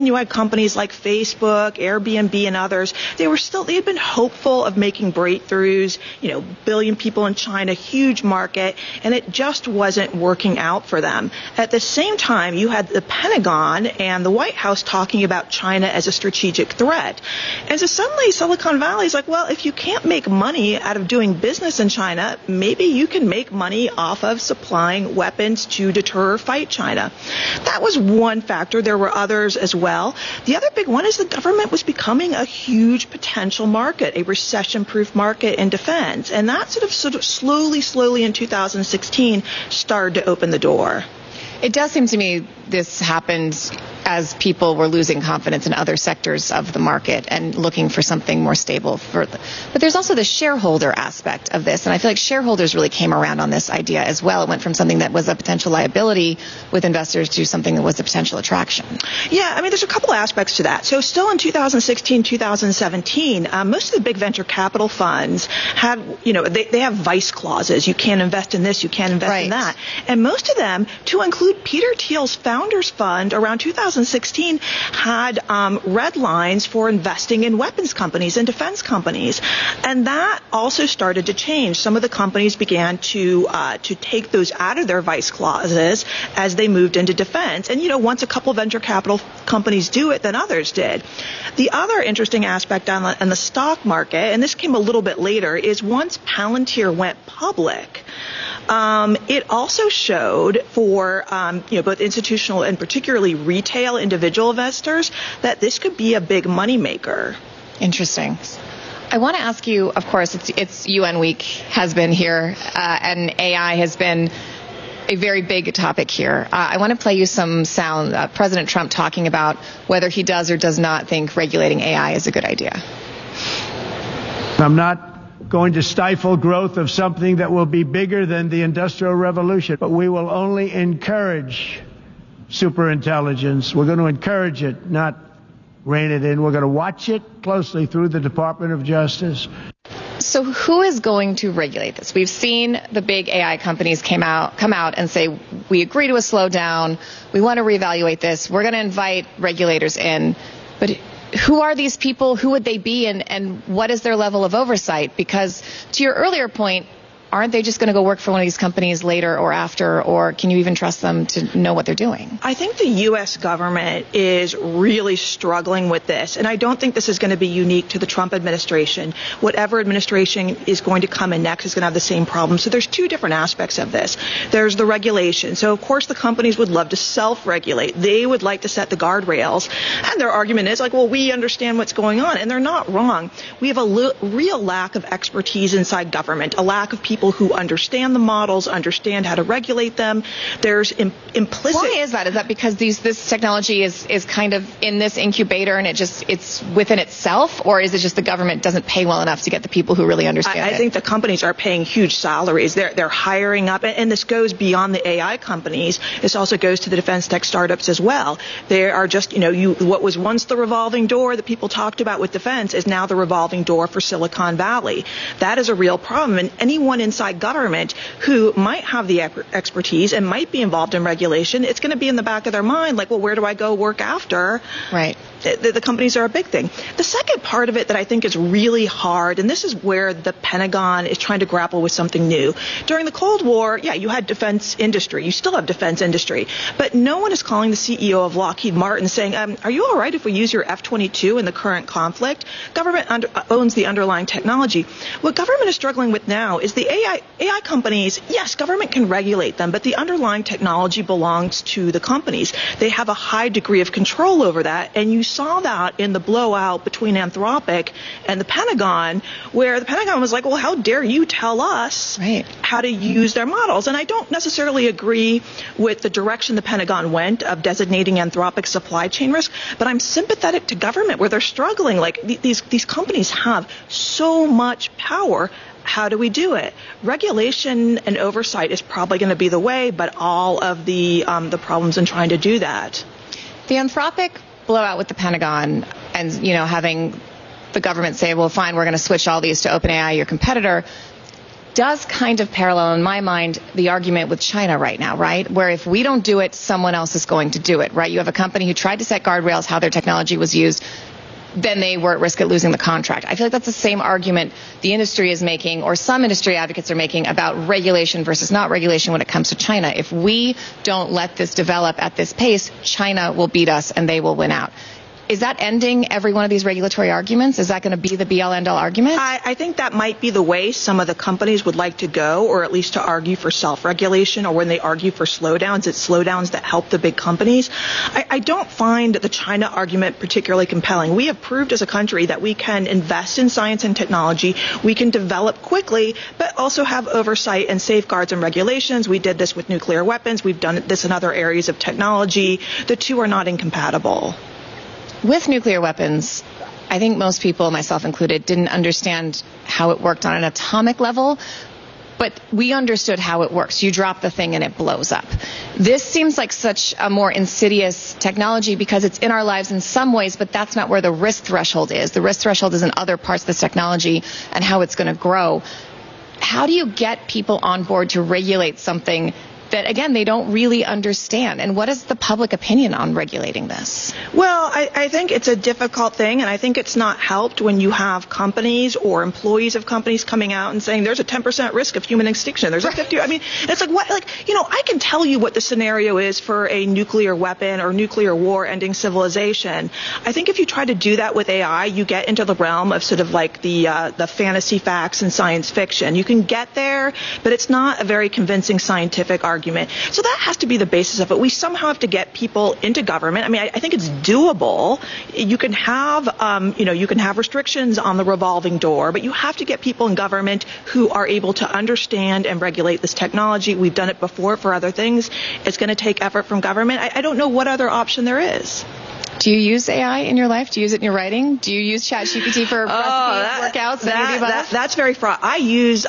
You had companies like Facebook, Airbnb, and others. They had been hopeful of making breakthroughs, billion people in China, huge market, and it just wasn't working out for them. At the same time, you had the Pentagon and the White House talking about China as a strategic threat. And so suddenly Silicon Valley is like, well, if you can't make money out of doing business in China, maybe you can make money off of supplying weapons to deter or fight China. That was one factor. There were others as well. The other big one is the government was becoming a huge potential market, a recession-proof market in defense. And that sort of slowly in 2016 started to open the door. It does seem to me this happened as people were losing confidence in other sectors of the market and looking for something more stable. But there's also the shareholder aspect of this, and I feel like shareholders really came around on this idea as well. It went from something that was a potential liability with investors to something that was a potential attraction. Yeah, there's a couple aspects to that. So still in 2016, 2017, most of the big venture capital funds had, they have vice clauses. You can't invest in this, you can't invest in that. And most of them, to include Peter Thiel's Founders Fund around 2016, had red lines for investing in weapons companies and defense companies. And that also started to change. Some of the companies began to take those out of their vice clauses as they moved into defense. And, once a couple venture capital companies do it, then others did. The other interesting aspect on the stock market, and this came a little bit later, is once Palantir went public, it also showed for both institutional and particularly retail individual investors that this could be a big moneymaker. Interesting. I want to ask you, of course, it's UN Week has been here, and AI has been a very big topic here. I want to play you some sound. President Trump talking about whether he does or does not think regulating AI is a good idea. I'm not going to stifle growth of something that will be bigger than the Industrial Revolution, but we will only encourage superintelligence. We're going to encourage it, not rein it in. We're going to watch it closely through the Department of Justice. So who is going to regulate this? We've seen the big AI companies come out and say, we agree to a slowdown. We want to reevaluate this. We're going to invite regulators in. But who are these people? Who would they be? And what is their level of oversight? Because to your earlier point, aren't they just going to go work for one of these companies later or after, or can you even trust them to know what they're doing? I think the U.S. government is really struggling with this, and I don't think this is going to be unique to the Trump administration. Whatever administration is going to come in next is going to have the same problem. So there's two different aspects of this. There's the regulation. So, of course, the companies would love to self-regulate. They would like to set the guardrails, and their argument is like, well, we understand what's going on, and they're not wrong. We have a real lack of expertise inside government, a lack of people who understand the models, understand how to regulate them. There's implicit. Why is that? Is that because this technology is kind of in this incubator and it's within itself, or is it just the government doesn't pay well enough to get the people who really understand it? I think the companies are paying huge salaries. They're hiring up, and this goes beyond the AI companies. This also goes to the defense tech startups as well. They are just, what was once the revolving door that people talked about with defense is now the revolving door for Silicon Valley. That is a real problem, and anyone inside government who might have the expertise and might be involved in regulation, it's going to be in the back of their mind like, well, where do I go work after? Right. The companies are a big thing. The second part of it that I think is really hard, and this is where the Pentagon is trying to grapple with something new. During the Cold War, you had defense industry. You still have defense industry. But no one is calling the CEO of Lockheed Martin saying, are you all right if we use your F-22 in the current conflict? Government owns the underlying technology. What government is struggling with now is the AI companies. Yes, government can regulate them, but the underlying technology belongs to the companies. They have a high degree of control over that, and you saw that in the blowout between Anthropic and the Pentagon, where the Pentagon was like, well, how dare you tell us how to use their models? And I don't necessarily agree with the direction the Pentagon went of designating Anthropic supply chain risk, but I'm sympathetic to government where they're struggling. Like these companies have so much power. How do we do it? Regulation and oversight is probably going to be the way, but all of the problems in trying to do that. The Anthropic blowout with the Pentagon and, having the government say, well, fine, we're going to switch all these to OpenAI, your competitor. does kind of parallel, in my mind, the argument with China right now, right? Where if we don't do it, someone else is going to do it, right? You have a company who tried to set guardrails how their technology was used, then they were at risk of losing the contract. I feel like that's the same argument the industry is making, or some industry advocates are making, about regulation versus not regulation when it comes to China. If we don't let this develop at this pace, China will beat us and they will win out. Is that ending every one of these regulatory arguments? Is that going to be the be-all, end-all argument? I think that might be the way some of the companies would like to go, or at least to argue for self-regulation, or when they argue for slowdowns, it's slowdowns that help the big companies. I don't find the China argument particularly compelling. We have proved as a country that we can invest in science and technology, we can develop quickly, but also have oversight and safeguards and regulations. We did this with nuclear weapons. We've done this in other areas of technology. The two are not incompatible. With nuclear weapons, I think most people, myself included, didn't understand how it worked on an atomic level, but we understood how it works. You drop the thing and it blows up. This seems like such a more insidious technology because it's in our lives in some ways, but that's not where the risk threshold is. The risk threshold is in other parts of this technology and how it's going to grow. How do you get people on board to regulate something that, again, they don't really understand? And what is the public opinion on regulating this? Well, I think it's a difficult thing, and I think it's not helped when you have companies or employees of companies coming out and saying there's a 10% risk of human extinction. There's a 50. I mean, it's like, what? Like, I can tell you what the scenario is for a nuclear weapon or nuclear war ending civilization. I think if you try to do that with AI, you get into the realm of sort of like the fantasy facts and science fiction. You can get there, but it's not a very convincing scientific argument. So that has to be the basis of it. We somehow have to get people into government. I mean, I think it's doable. You can have, you can have restrictions on the revolving door, but you have to get people in government who are able to understand and regulate this technology. We've done it before for other things. It's going to take effort from government. I don't know what other option there is. Do you use AI in your life? Do you use it in your writing? Do you use ChatGPT for recipes, workouts, that's very fraught. I use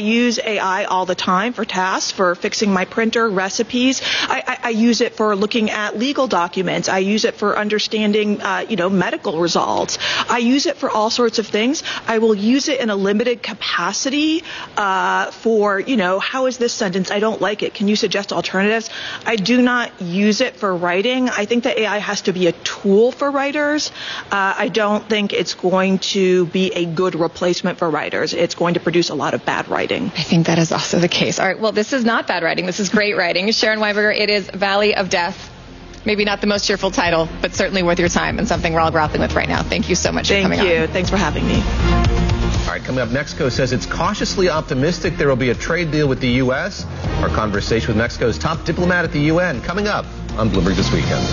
AI all the time for tasks, for fixing my printer, recipes. I use it for looking at legal documents. I use it for understanding, medical results. I use it for all sorts of things. I will use it in a limited capacity for, how is this sentence? I don't like it. Can you suggest alternatives? I do not use it for writing. I think that AI has to be a tool for writers. I don't think it's going to be a good replacement for writers. It's going to produce a lot of bad writing. I think that is also the case. All right. Well, this is not bad writing. This is great writing. Sharon Weinberger, it is Valley of Death. Maybe not the most cheerful title, but certainly worth your time and something we're all grappling with right now. Thank you so much for coming on. Thank you. Thanks for having me. All right, coming up, Mexico says it's cautiously optimistic there will be a trade deal with the U.S. Our conversation with Mexico's top diplomat at the UN coming up on Bloomberg This Weekend.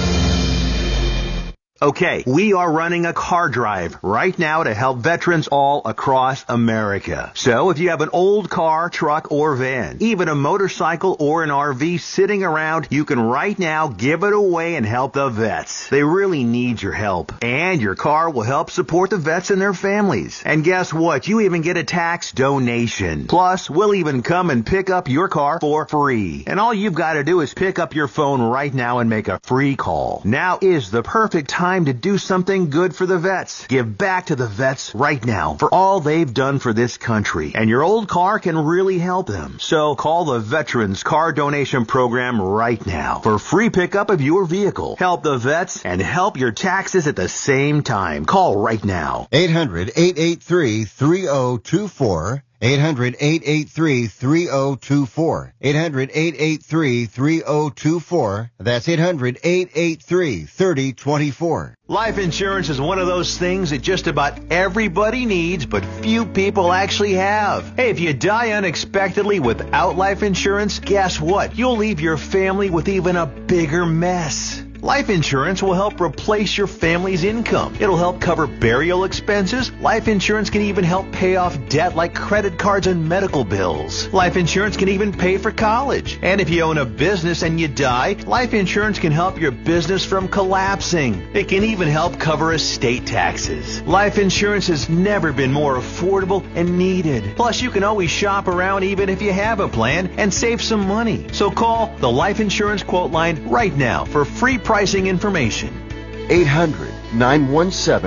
Okay, we are running a car drive right now to help veterans all across America. So if you have an old car, truck, or van, even a motorcycle or an RV sitting around, you can right now give it away and help the vets. They really need your help. And your car will help support the vets and their families. And guess what? You even get a tax donation. Plus, we'll even come and pick up your car for free. And all you've got to do is pick up your phone right now and make a free call. Now is the perfect time to do something good for the vets. Give back to the vets right now for all they've done for this country. And your old car can really help them. So call the Veterans Car Donation Program right now for free pickup of your vehicle. Help the vets and help your taxes at the same time. Call right now. 800-883-3024. 800-883-3024. 800-883-3024. That's 800-883-3024. Life insurance is one of those things that just about everybody needs, but few people actually have. Hey, if you die unexpectedly without life insurance, guess what? You'll leave your family with even a bigger mess. Life insurance will help replace your family's income. It'll help cover burial expenses. Life insurance can even help pay off debt like credit cards and medical bills. Life insurance can even pay for college. And if you own a business and you die, life insurance can help your business from collapsing. It can even help cover estate taxes. Life insurance has never been more affordable and needed. Plus, you can always shop around even if you have a plan and save some money. So call the Life Insurance Quote Line right now for free pricing information.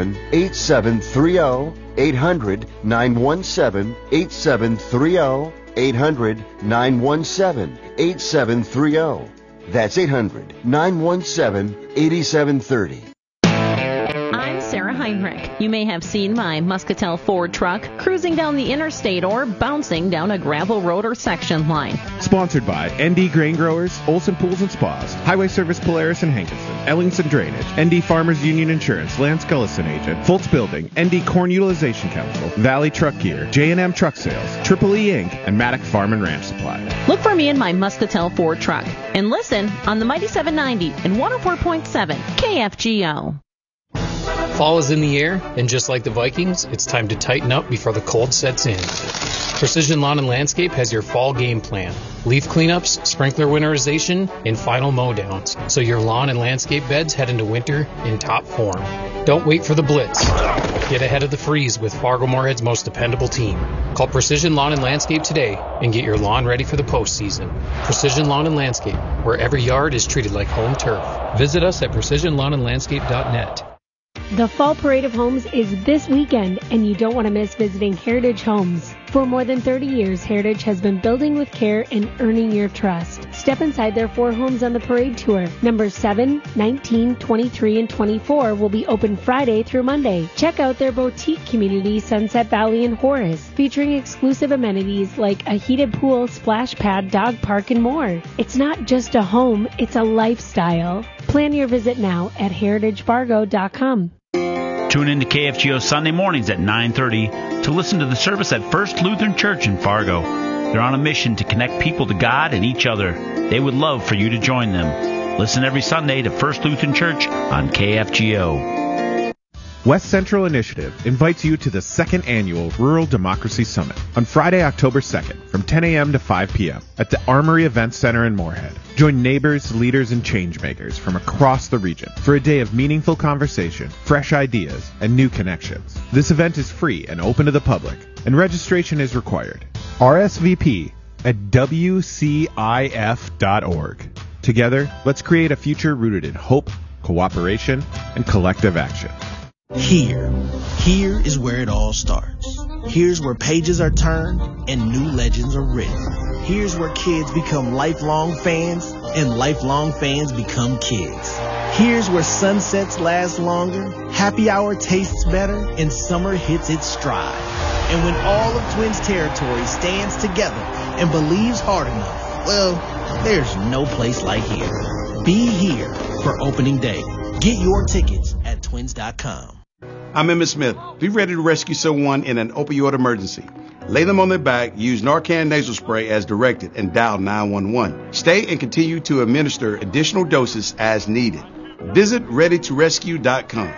800-917-8730. 800-917-8730. 800-917-8730. That's 800-917-8730. I'm Sarah Heinrich. You may have seen my Muscatel Ford truck cruising down the interstate or bouncing down a gravel road or section line. Sponsored by ND Grain Growers, Olson Pools and Spas, Highway Service Polaris and Hankinson, Ellingson Drainage, ND Farmers Union Insurance, Lance Gullison Agent, Fultz Building, ND Corn Utilization Council, Valley Truck Gear, J&M Truck Sales, Triple E Inc., and Maddock Farm and Ranch Supply. Look for me in my Muscatel Ford truck and listen on the Mighty 790 and 104.7 KFGO. Fall is in the air, and just like the Vikings, it's time to tighten up before the cold sets in. Precision Lawn and Landscape has your fall game plan. Leaf cleanups, sprinkler winterization, and final mow-downs, so your lawn and landscape beds head into winter in top form. Don't wait for the blitz. Get ahead of the freeze with Fargo-Moorhead's most dependable team. Call Precision Lawn and Landscape today and get your lawn ready for the postseason. Precision Lawn and Landscape, where every yard is treated like home turf. Visit us at precisionlawnandlandscape.net. The Fall Parade of Homes is this weekend, and you don't want to miss visiting Heritage Homes. For more than 30 years, Heritage has been building with care and earning your trust. Step inside their 4 homes on the parade tour. Numbers 7, 19, 23, and 24 will be open Friday through Monday. Check out their boutique community, Sunset Valley in Horace, featuring exclusive amenities like a heated pool, splash pad, dog park, and more. It's not just a home, it's a lifestyle. Plan your visit now at heritagefargo.com. Tune in to KFGO Sunday mornings at 9:30 to listen to the service at First Lutheran Church in Fargo. They're on a mission to connect people to God and each other. They would love for you to join them. Listen every Sunday to First Lutheran Church on KFGO. West Central Initiative invites you to the 2nd Annual Rural Democracy Summit on Friday, October 2nd from 10 a.m. to 5 p.m. at the Armory Event Center in Moorhead. Join neighbors, leaders, and changemakers from across the region for a day of meaningful conversation, fresh ideas, and new connections. This event is free and open to the public, and registration is required. RSVP at WCIF.org. Together, let's create a future rooted in hope, cooperation, and collective action. Here is where it all starts. Here's where pages are turned and new legends are written. Here's where kids become lifelong fans and lifelong fans become kids. Here's where sunsets last longer, happy hour tastes better, and summer hits its stride. And when all of Twins territory stands together and believes hard enough, well, there's no place like here. Be here for opening day. Get your tickets at twins.com. I'm Emmett Smith. Be ready to rescue someone in an opioid emergency. Lay them on their back, use Narcan nasal spray as directed, and dial 911. Stay and continue to administer additional doses as needed. Visit readytorescue.com.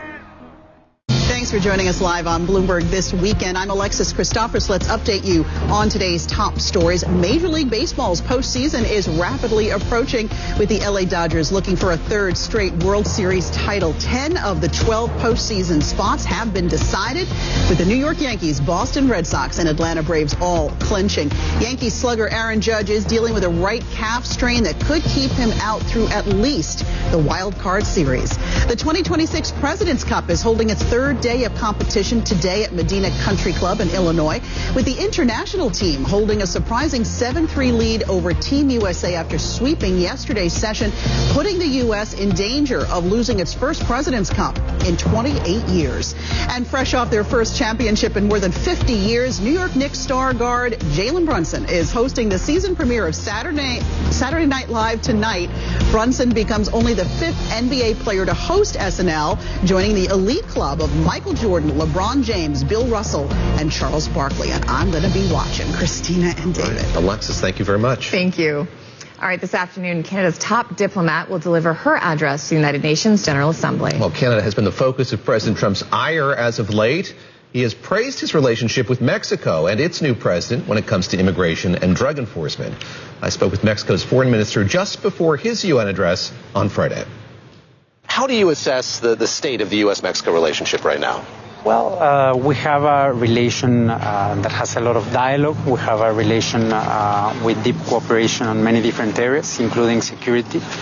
Thanks for joining us live on Bloomberg This Weekend. I'm Alexis Christophers. Let's update you on today's top stories. Major League Baseball's postseason is rapidly approaching, with the LA Dodgers looking for a 3rd straight World Series title. 10 of the 12 postseason spots have been decided, with the New York Yankees, Boston Red Sox, and Atlanta Braves all clinching. Yankees slugger Aaron Judge is dealing with a right calf strain that could keep him out through at least the wild card series. The 2026 President's Cup is holding its 3rd day of competition today at Medina Country Club in Illinois, with the international team holding a surprising 7-3 lead over Team USA after sweeping yesterday's session, putting the U.S. in danger of losing its first President's Cup in 28 years. And fresh off their first championship in more than 50 years, New York Knicks star guard Jalen Brunson is hosting the season premiere of Saturday Night Live tonight. Brunson becomes only the 5th NBA player to host SNL, joining the elite club of Michael Jordan, LeBron James, Bill Russell, and Charles Barkley. And I'm going to be watching. Christina and David. Right. Alexis, thank you very much. Thank you. All right, this afternoon, Canada's top diplomat will deliver her address to the United Nations General Assembly. Well, Canada has been the focus of President Trump's ire as of late. He has praised his relationship with Mexico and its new president when it comes to immigration and drug enforcement. I spoke with Mexico's foreign minister just before his UN address on Friday. How do you assess the state of the U.S.-Mexico relationship right now? Well, we have a relation that has a lot of dialogue. We have a relation with deep cooperation on many different areas, including security.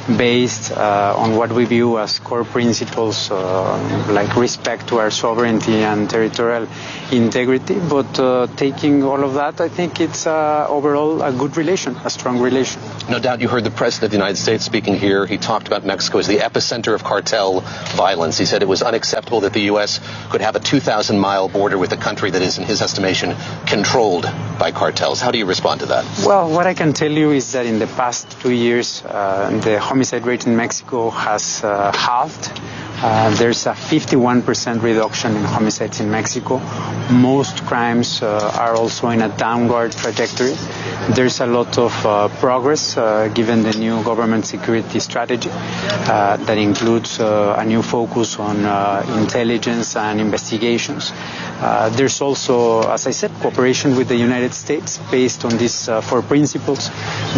based on what we view as core principles like respect to our sovereignty and territorial integrity. But taking all of that, I think it's overall a good relation, a strong relation. No doubt you heard the President of the United States speaking here. He talked about Mexico as the epicenter of cartel violence. He said it was unacceptable that the U.S. could have a 2,000-mile border with a country that is, in his estimation, controlled by cartels. How do you respond to that? Well, what I can tell you is that in the past 2 years, the homicide rate in Mexico has halved. There's a 51% reduction in homicides in Mexico. Most crimes are also in a downward trajectory. There's a lot of progress given the new government security strategy that includes a new focus on intelligence and investigations. There's also, as I said, cooperation with the United States based on these four principles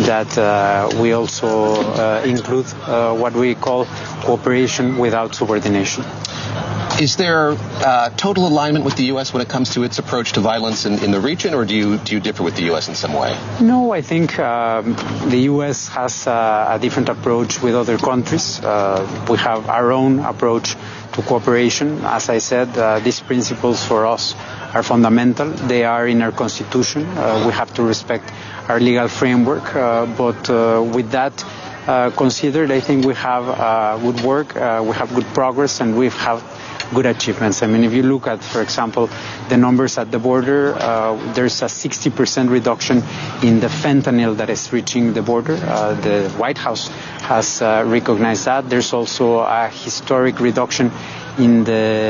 that we also include what we call cooperation without subordination. Is there total alignment with the U.S. when it comes to its approach to violence in the region, or do you differ with the U.S. in some way? No, I think the U.S. has a different approach with other countries. We have our own approach to cooperation. As I said, these principles for us are fundamental. They are in our Constitution. We have to respect our legal framework. But with that considered, I think we have good work, we have good progress, and we have good achievements. I mean, if you look at, for example, the numbers at the border, there's a 60% reduction in the fentanyl that is reaching the border. The White House has recognized that. There's also a historic reduction in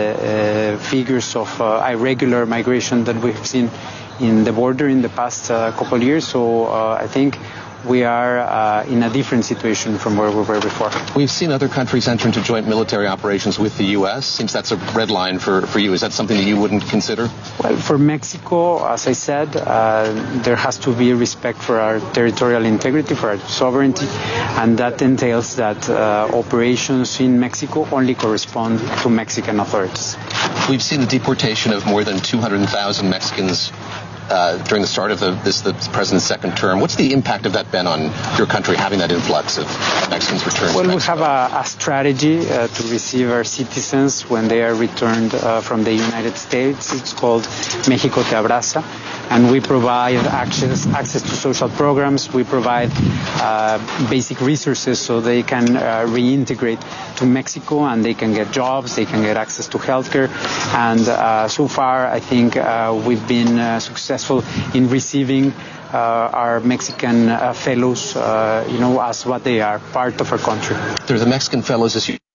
the figures of irregular migration that we've seen in the border in the past couple of years. So I think we are in a different situation from where we were before. We've seen other countries enter into joint military operations with the U.S. Seems that's a red line for you. Is that something that you wouldn't consider? Well, for Mexico, as I said, there has to be respect for our territorial integrity, for our sovereignty, and that entails that operations in Mexico only correspond to Mexican authorities. We've seen the deportation of more than 200,000 Mexicans during the start of the president's second term. What's the impact of that been on your country, having that influx of Mexicans returned to Mexico? Well, we have a strategy to receive our citizens when they are returned from the United States. It's called México Te Abraza. And we provide access to social programs. We provide basic resources so they can reintegrate to Mexico and they can get jobs, they can get access to healthcare. And so far, I think we've been successful in receiving our Mexican fellows, as what they are, part of our country. There's the Mexican fellows this year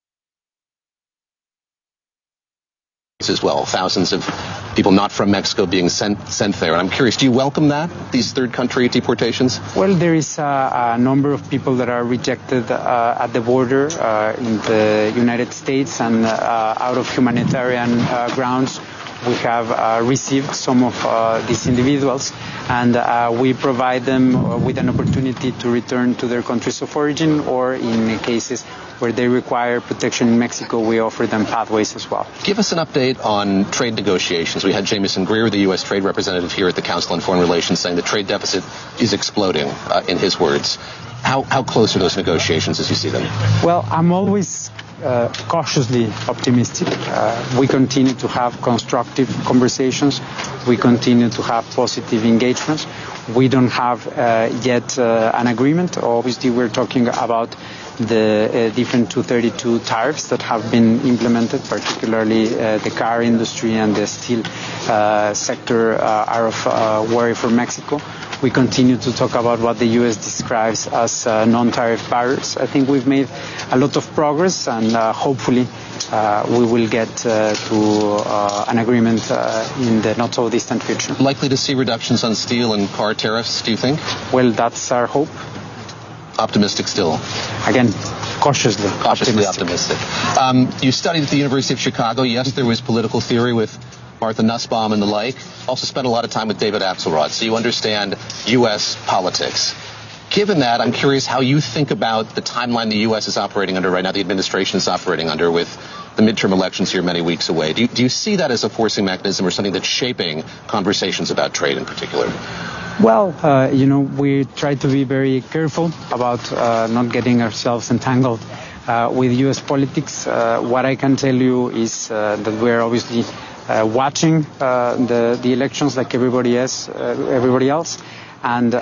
as well. Thousands of people not from Mexico being sent there. And I'm curious, do you welcome that, these third country deportations? Well, there is a number of people that are rejected at the border in the United States, and out of humanitarian grounds, we have received some of these individuals, and we provide them with an opportunity to return to their countries of origin, or in cases where they require protection in Mexico, we offer them pathways as well. Give us an update on trade negotiations. We had Jamieson Greer, the U.S. trade representative here at the Council on Foreign Relations, saying the trade deficit is exploding, in his words. How close are those negotiations as you see them? Well, I'm always cautiously optimistic. We continue to have constructive conversations. We continue to have positive engagements. We don't have yet an agreement. Obviously, we're talking about the different 232 tariffs that have been implemented, particularly the car industry and the steel sector are of worry for Mexico. We continue to talk about what the U.S. describes as non-tariff barriers. I think we've made a lot of progress, and hopefully we will get to an agreement in the not-so-distant future. Likely to see reductions on steel and car tariffs, do you think? Well, that's our hope. Optimistic still? Again, cautiously optimistic. You studied at the University of Chicago. Yes, there was political theory with Martha Nussbaum and the like. Also spent a lot of time with David Axelrod, so you understand U.S. politics. Given that, I'm curious how you think about the timeline the U.S. is operating under right now, the administration is operating under, with the midterm elections here many weeks away. Do you see that as a forcing mechanism or something that's shaping conversations about trade in particular? Well, we try to be very careful about not getting ourselves entangled with U.S. politics. What I can tell you is that we're obviously watching the elections like everybody else, and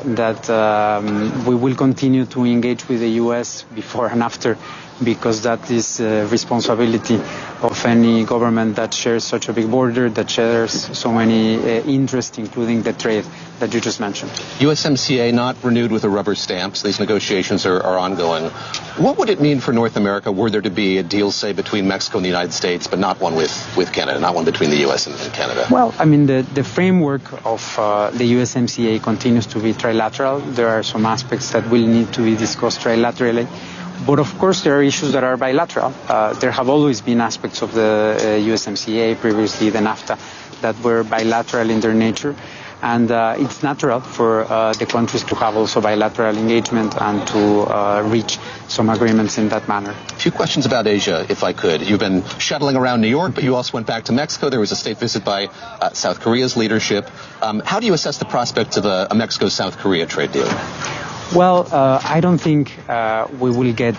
that we will continue to engage with the U.S. before and after, because that is responsibility of any government that shares such a big border, that shares so many interests, including the trade that you just mentioned. USMCA not renewed with a rubber stamp, so these negotiations are ongoing. What would it mean for North America were there to be a deal, say, between Mexico and the United States, but not one with Canada, not one between the U.S. and Canada? Well, I mean, the framework of the USMCA continues to be trilateral. There are some aspects that will need to be discussed trilaterally. But of course, there are issues that are bilateral. There have always been aspects of the USMCA, previously the NAFTA, that were bilateral in their nature. And it's natural for the countries to have also bilateral engagement and to reach some agreements in that manner. A few questions about Asia, if I could. You've been shuttling around New York, but you also went back to Mexico. There was a state visit by South Korea's leadership. How do you assess the prospects of a Mexico-South Korea trade deal? Well, I don't think we will get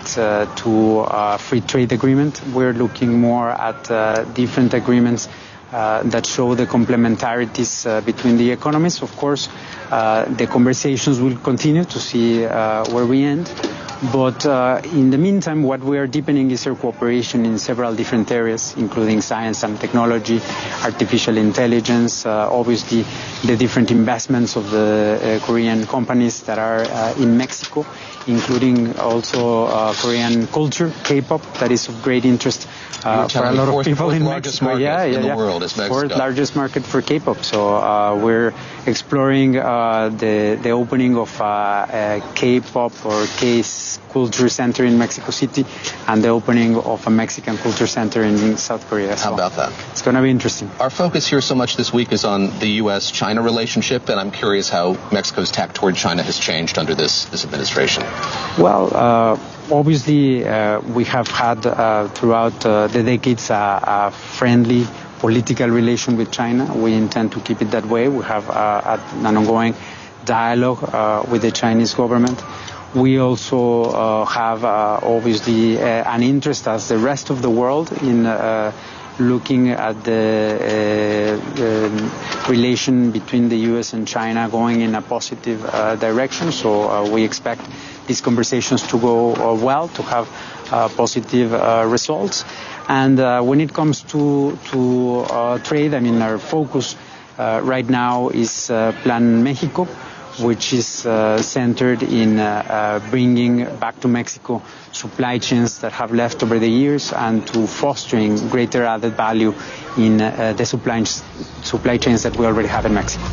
to a free trade agreement. We're looking more at different agreements that show the complementarities between the economies. Of course, the conversations will continue to see where we end. But in the meantime, what we are deepening is our cooperation in several different areas, including science and technology, artificial intelligence, obviously the different investments of the Korean companies that are in Mexico, including also Korean culture, K-pop, that is of great interest for a lot of people in Mexico. In the world is Mexico. Fourth largest market for K-pop. So we're exploring the opening of a K-pop or Culture Center in Mexico City and the opening of a Mexican Culture Center in South Korea. How about that? It's going to be interesting. Our focus here so much this week is on the U.S.-China relationship, and I'm curious how Mexico's tack toward China has changed under this administration. Well, obviously, we have had throughout the decades a friendly political relation with China. We intend to keep it that way. We have an ongoing dialogue with the Chinese government. We also have obviously an interest, as the rest of the world, in looking at the relation between the U.S. and China going in a positive direction. So we expect these conversations to go well, to have positive results. And when it comes to trade, I mean, our focus right now is Plan Mexico, which is centered in bringing back to Mexico supply chains that have left over the years and to fostering greater added value in the supply chains that we already have in Mexico.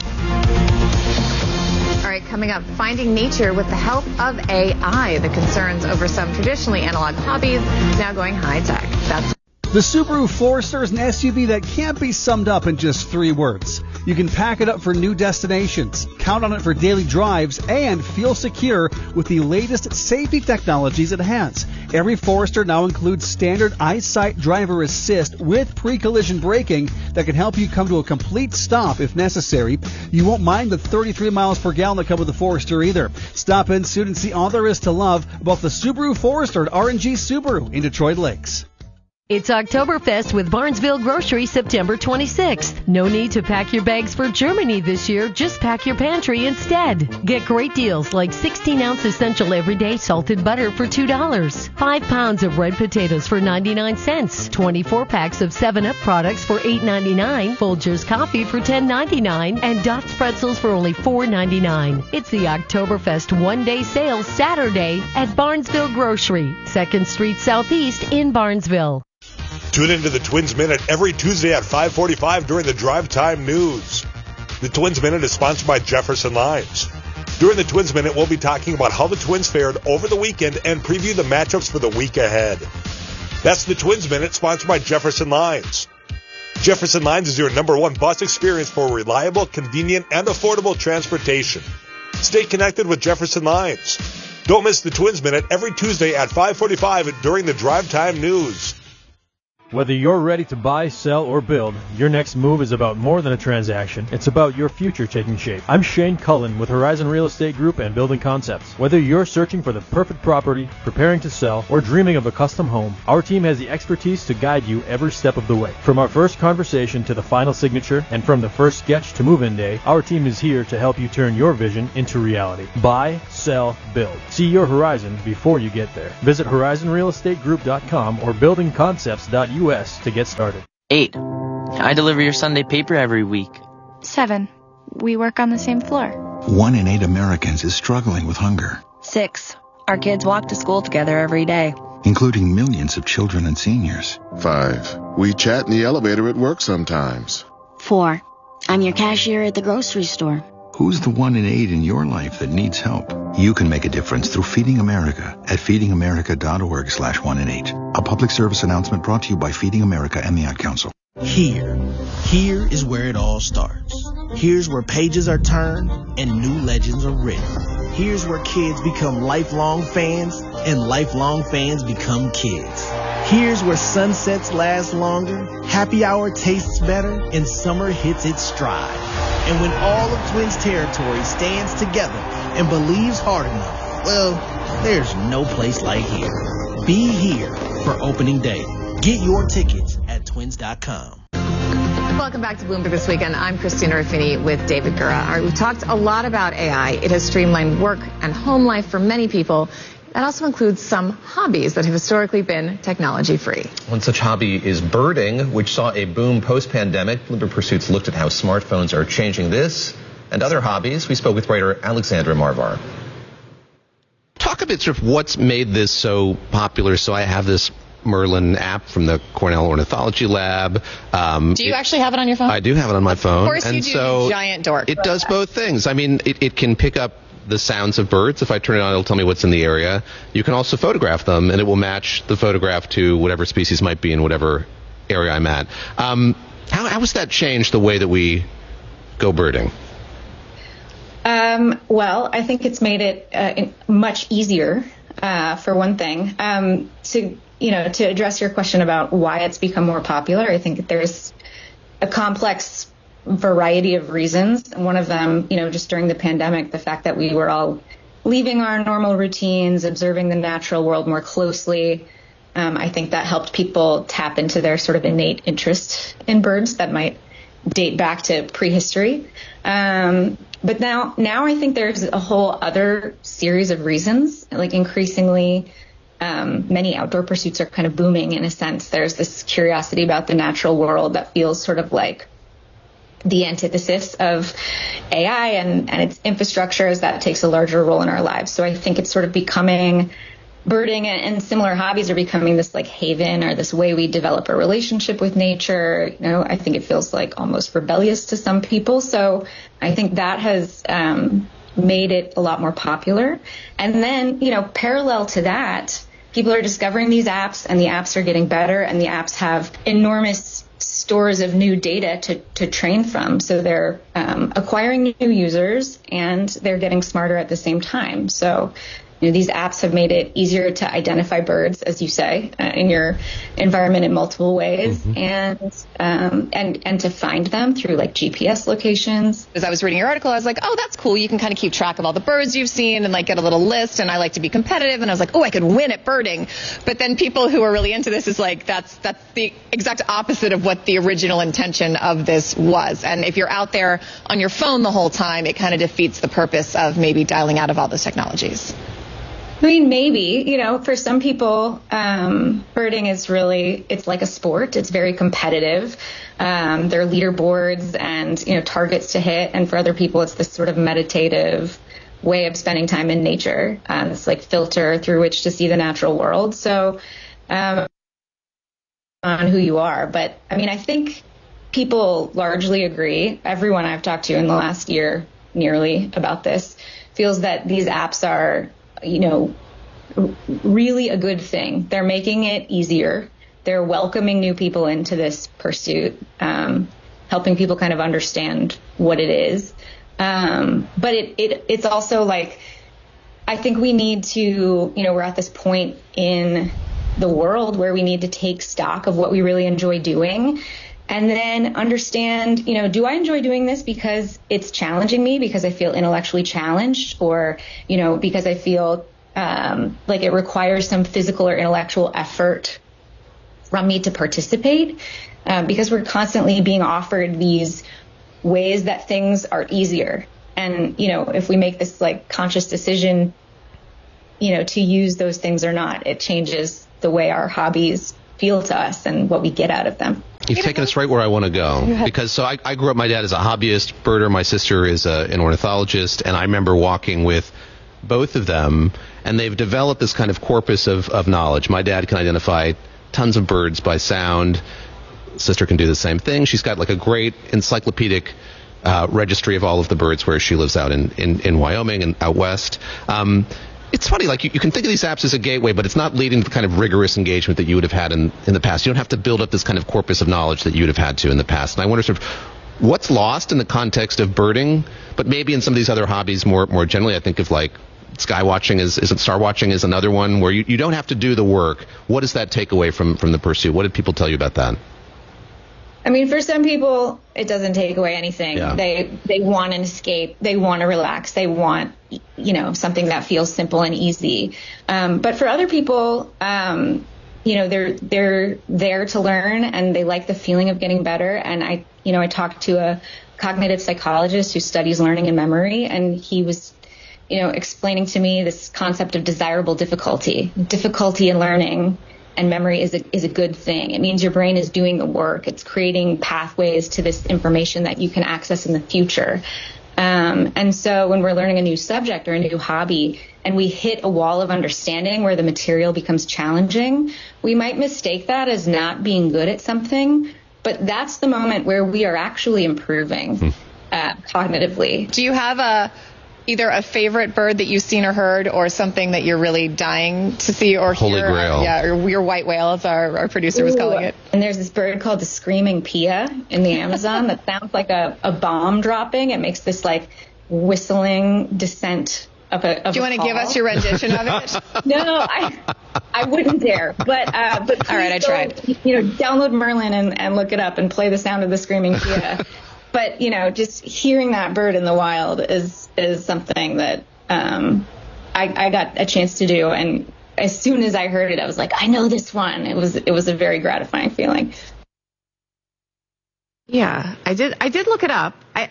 All right, coming up, finding nature with the help of AI. The concerns over some traditionally analog hobbies now going high tech. The Subaru Forester is an SUV that can't be summed up in just 3 words. You can pack it up for new destinations, count on it for daily drives, and feel secure with the latest safety technologies it has. Every Forester now includes standard EyeSight driver assist with pre-collision braking that can help you come to a complete stop if necessary. You won't mind the 33 miles per gallon that come with the Forester either. Stop in soon and see all there is to love about the Subaru Forester at R&G Subaru in Detroit Lakes. It's Oktoberfest with Barnesville Grocery September 26th. No need to pack your bags for Germany this year. Just pack your pantry instead. Get great deals like 16-ounce essential everyday salted butter for $2, 5 pounds of red potatoes for 99 cents, 24 packs of 7-Up products for $8.99, Folgers coffee for $10.99, and Dots pretzels for only $4.99. It's the Oktoberfest one-day sale Saturday at Barnesville Grocery, 2nd Street Southeast in Barnesville. Tune into the Twins Minute every Tuesday at 5:45 during the Drive Time News. The Twins Minute is sponsored by Jefferson Lines. During the Twins Minute, we'll be talking about how the Twins fared over the weekend and preview the matchups for the week ahead. That's the Twins Minute, sponsored by Jefferson Lines. Jefferson Lines is your #1 bus experience for reliable, convenient, and affordable transportation. Stay connected with Jefferson Lines. Don't miss the Twins Minute every Tuesday at 5:45 during the Drive Time News. Whether you're ready to buy, sell, or build, your next move is about more than a transaction. It's about your future taking shape. I'm Shane Cullen with Horizon Real Estate Group and Building Concepts. Whether you're searching for the perfect property, preparing to sell, or dreaming of a custom home, our team has the expertise to guide you every step of the way. From our first conversation to the final signature, and from the first sketch to move-in day, our team is here to help you turn your vision into reality. Buy, sell, build. See your horizon before you get there. Visit horizonrealestategroup.com or buildingconcepts.us to get started. 8. I deliver your Sunday paper every week. 7. We work on the same floor. 1 in 8 Americans is struggling with hunger. 6. Our kids walk to school together every day, including millions of children and seniors. 5. We chat in the elevator at work sometimes. 4. I'm your cashier at the grocery store. Who's the 1 in 8 in your life that needs help? You can make a difference through Feeding America at feedingamerica.org/1 in 8. A public service announcement brought to you by Feeding America and the Ad Council. Here is where it all starts. Here's where pages are turned and new legends are written. Here's where kids become lifelong fans and lifelong fans become kids. Here's where sunsets last longer, happy hour tastes better, and summer hits its stride. And when all of Twins territory stands together and believes hard enough, well, there's no place like here. Be here for opening day. Get your tickets at twins.com. Welcome back to Bloomberg This Weekend. I'm Christina Ruffini with David Gura. All right, we've talked a lot about AI. It has streamlined work and home life for many people. That also includes some hobbies that have historically been technology-free. One such hobby is birding, which saw a boom post-pandemic. Bloomberg Pursuits looked at how smartphones are changing this and other hobbies. We spoke with writer Alexandra Marvar. Talk a bit sort of what's made this so popular. So I have this Merlin app from the Cornell Ornithology Lab. Do you actually have it on your phone? I do have it on my phone. Of course and you do, so you giant dork. It does both things. I mean, it can pick up the sounds of birds. If I turn it on, it'll tell me what's in the area. You can also photograph them, and it will match the photograph to whatever species might be in whatever area I'm at. How has that changed the way that we go birding? Well, I think it's made it much easier, for one thing. To address your question about why it's become more popular, I think there's a complex variety of reasons. One of them, just during the pandemic, the fact that we were all leaving our normal routines, observing the natural world more closely. I think that helped people tap into their sort of innate interest in birds that might date back to prehistory. But now I think there's a whole other series of reasons, like increasingly many outdoor pursuits are kind of booming in a sense. There's this curiosity about the natural world that feels sort of like the antithesis of AI and its infrastructure as that takes a larger role in our lives. So I think it's sort of becoming, birding and similar hobbies are becoming this like haven or this way we develop a relationship with nature. I think it feels like almost rebellious to some people. So I think that has made it a lot more popular. And then, parallel to that, people are discovering these apps and the apps are getting better and the apps have enormous stores of new data to train from. So they're acquiring new users and they're getting smarter at the same time. So these apps have made it easier to identify birds, as you say, in your environment in multiple ways, and to find them through like GPS locations. As I was reading your article, I was like, oh, that's cool. You can kind of keep track of all the birds you've seen and like get a little list. And I like to be competitive. And I was like, oh, I could win at birding. But then people who are really into this is like, that's the exact opposite of what the original intention of this was. And if you're out there on your phone the whole time, it kind of defeats the purpose of maybe dialing out of all those technologies. I mean, maybe, for some people, birding is really, it's like a sport. It's very competitive. There are leaderboards and, targets to hit. And for other people, it's this sort of meditative way of spending time in nature. It's like filter through which to see the natural world. So, on who you are. But I mean, I think people largely agree. Everyone I've talked to in the last year nearly about this feels that these apps are, really a good thing. They're making it easier. They're welcoming new people into this pursuit, helping people kind of understand what it is. But it's also like, I think we need to, we're at this point in the world where we need to take stock of what we really enjoy doing. And then understand, do I enjoy doing this because it's challenging me, because I feel intellectually challenged, or, because I feel like it requires some physical or intellectual effort from me to participate, because we're constantly being offered these ways that things are easier. And, if we make this like conscious decision, to use those things or not, it changes the way our hobbies feel to us and what we get out of them. You've taken us right where I want to go. Because I grew up, my dad is a hobbyist birder, my sister is an ornithologist, and I remember walking with both of them, and they've developed this kind of corpus of knowledge. My dad can identify tons of birds by sound. Sister can do the same thing. She's got like a great encyclopedic registry of all of the birds where she lives out in Wyoming and out west. It's funny, like you can think of these apps as a gateway, but it's not leading to the kind of rigorous engagement that you would have had in the past. You don't have to build up this kind of corpus of knowledge that you would have had to in the past. And I wonder sort of what's lost in the context of birding, but maybe in some of these other hobbies more generally. I think of like sky watching, star watching is another one where you don't have to do the work. What does that take away from the pursuit? What did people tell you about that? I mean, for some people, it doesn't take away anything. Yeah. They want an escape. They want to relax. They want, something that feels simple and easy. But for other people, they're there to learn, and they like the feeling of getting better. And I talked to a cognitive psychologist who studies learning and memory, and he was, explaining to me this concept of desirable difficulty in learning. And memory is a good thing. It means your brain is doing the work. It's creating pathways to this information that you can access in the future. And so when we're learning a new subject or a new hobby and we hit a wall of understanding where the material becomes challenging, we might mistake that as not being good at something. But that's the moment where we are actually improving cognitively. Do you have either a favorite bird that you've seen or heard, or something that you're really dying to see or Holy hear? Grail. Or your white whale, as our producer was calling it. And there's this bird called the screaming pia in the Amazon that sounds like a bomb dropping. It makes this like whistling descent of a Do you want to give us your rendition of it? No, I wouldn't dare. But all right, I tried. Download Merlin and look it up and play the sound of the screaming pia. But, just hearing that bird in the wild is something that I got a chance to do. And as soon as I heard it, I was like, I know this one. It was a very gratifying feeling. Yeah, I did look it up. I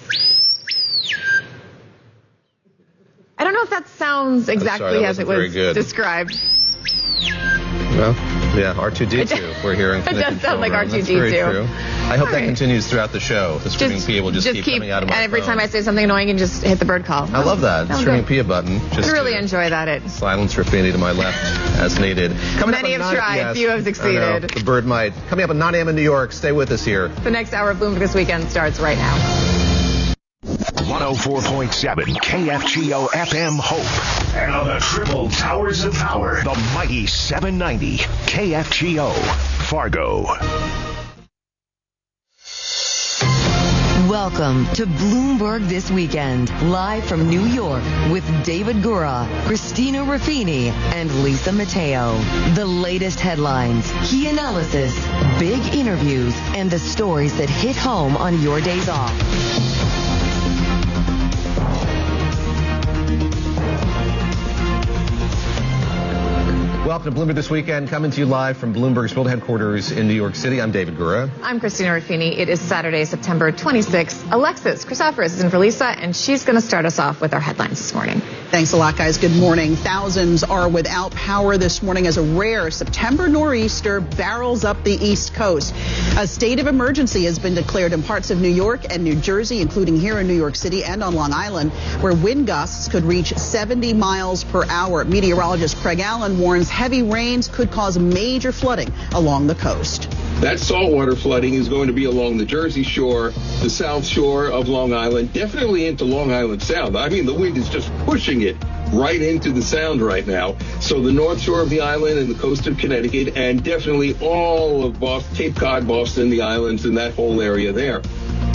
don't know if that sounds exactly as it was described. Well, yeah, R2-D2. We're hearing from it the does sound like room. R2-D2. That's very true. I hope that continues throughout the show. The screaming pia will just keep coming out of my phone. Every time I say something annoying, you just hit the bird call. I love that. The screaming pia button. I really enjoy that. Silence Raffini to my left as needed. Many have tried. Few have succeeded. The bird might. Coming up at 9 a.m. in New York. Stay with us here. The next hour of Bloomberg This Weekend starts right now. 104.7 KFGO FM Hope. And on the triple towers of power, the mighty 790 KFGO Fargo. Welcome to Bloomberg This Weekend, live from New York with David Gura, Christina Raffini, and Lisa Mateo. The latest headlines, key analysis, big interviews, and the stories that hit home on your days off. Welcome to Bloomberg This Weekend, coming to you live from Bloomberg's World Headquarters in New York City. I'm David Gura. I'm Christina Raffini. It is Saturday, September 26th. Alexis Christoforous is in for Lisa, and she's going to start us off with our headlines this morning. Thanks a lot, guys. Good morning. Thousands are without power this morning as a rare September nor'easter barrels up the East Coast. A state of emergency has been declared in parts of New York and New Jersey, including here in New York City and on Long Island, where wind gusts could reach 70 miles per hour. Meteorologist Craig Allen warns heavy rains could cause major flooding along the coast. That saltwater flooding is going to be along the Jersey Shore, the South Shore of Long Island, definitely into Long Island Sound. I mean, the wind is just pushing it right into the Sound right now. So the North Shore of the island and the coast of Connecticut, and definitely all of Boston, Cape Cod, Boston, the islands, and that whole area there.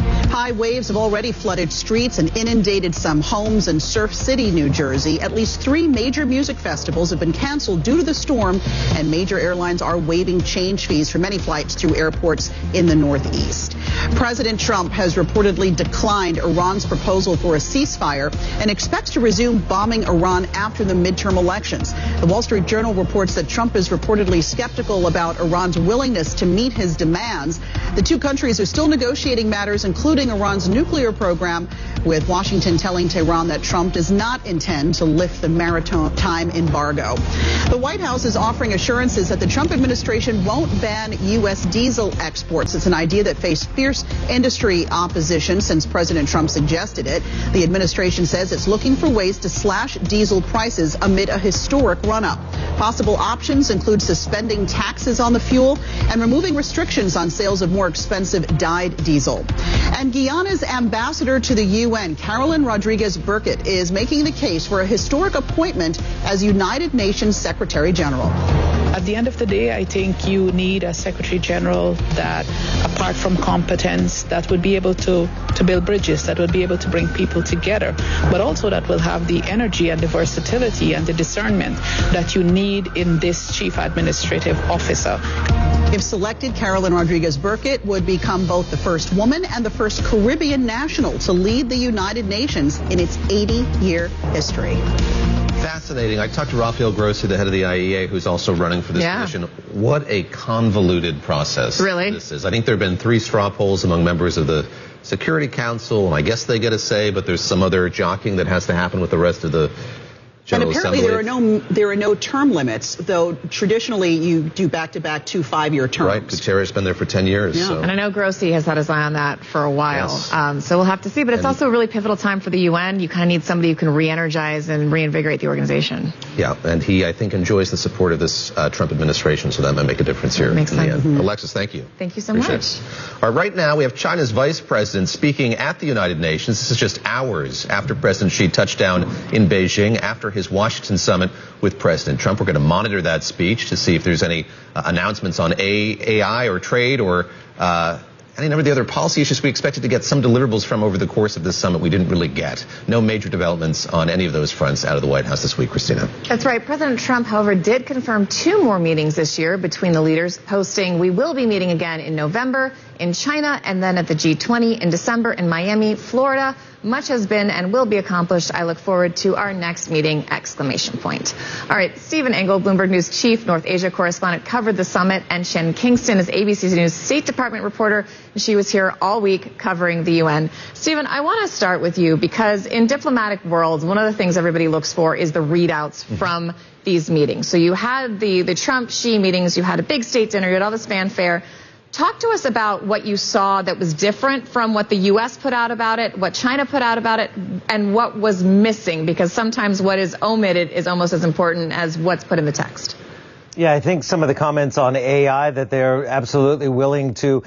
High waves have already flooded streets and inundated some homes in Surf City, New Jersey. At least 3 major music festivals have been canceled due to the storm, and major airlines are waiving change fees for many flights through airports in the Northeast. President Trump has reportedly declined Iran's proposal for a ceasefire and expects to resume bombing Iran after the midterm elections. The Wall Street Journal reports that Trump is reportedly skeptical about Iran's willingness to meet his demands. The two countries are still negotiating matters, including Iran's nuclear program, with Washington telling Tehran that Trump does not intend to lift the maritime embargo. The White House is offering assurances that the Trump administration won't ban U.S. diesel exports. It's an idea that faced fierce industry opposition since President Trump suggested it. The administration says it's looking for ways to slash diesel prices amid a historic run-up. Possible options include suspending taxes on the fuel and removing restrictions on sales of more expensive dyed diesel. And Guyana's ambassador to the UN, Carolyn Rodriguez Burkett, is making the case for a historic appointment as United Nations Secretary General. At the end of the day, I think you need a Secretary General that, apart from competence, that would be able to build bridges, that would be able to bring people together, but also that will have the energy and the versatility and the discernment that you need in this chief administrative officer. If selected, Carolyn Rodriguez Burkett would become both the first woman and the first Caribbean national to lead the United Nations in its 80-year history. Fascinating. I talked to Rafael Grossi, the head of the IEA, who's also running for this position. What a convoluted process this is. I think there have been 3 straw polls among members of the Security Council, and I guess they get a say, but there's some other jockeying that has to happen with the rest of the General and apparently Assembly. there are no term limits, though traditionally you do back-to-back 2 5-year terms. Right. Guterres has been there for 10 years. Yeah. So. And I know Grossi has had his eye on that for a while. Yes. So we'll have to see. But it's also a really pivotal time for the UN. You kind of need somebody who can re-energize and reinvigorate the organization. Yeah, and he, I think, enjoys the support of this Trump administration, so that might make a difference here. Makes sense. Alexis, thank you. Thank you so Appreciate much. it. All right, right now we have China's vice president speaking at the United Nations. This is just hours after President Xi touched down in Beijing after his Washington summit with President Trump. We're going to monitor that speech to see if there's any announcements on AI or trade or any number of the other policy issues we expected to get some deliverables from over the course of this summit. We didn't really get. No major developments on any of those fronts out of the White House this week, Christina. That's right. President Trump, however, did confirm 2 more meetings this year between the leaders, posting we will be meeting again in November in China and then at the G20 in December in Miami, Florida. Much has been and will be accomplished. I look forward to our next meeting, ! All right, Stephen Engel, Bloomberg News chief North Asia correspondent, covered the summit, and Shen Kingston is ABC News State Department reporter. She was here all week covering the UN. Stephen, I want to start with you because in diplomatic worlds, one of the things everybody looks for is the readouts from these meetings. So you had the Trump-Xi meetings, you had a big state dinner, you had all this fanfare. Talk to us about what you saw that was different from what the U.S. put out about it, what China put out about it, and what was missing, because sometimes what is omitted is almost as important as what's put in the text. Yeah, I think some of the comments on AI that they're absolutely willing to,